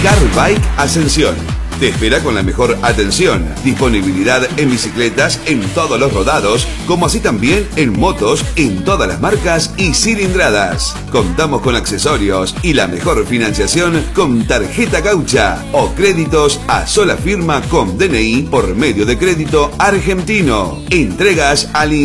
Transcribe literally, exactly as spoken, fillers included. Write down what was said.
Car Bike Ascensión. Te espera con la mejor atención, disponibilidad en bicicletas en todos los rodados, como así también en motos en todas las marcas y cilindradas. Contamos con accesorios y la mejor financiación con tarjeta gaucha o créditos a sola firma con D N I por medio de crédito argentino. Entregas al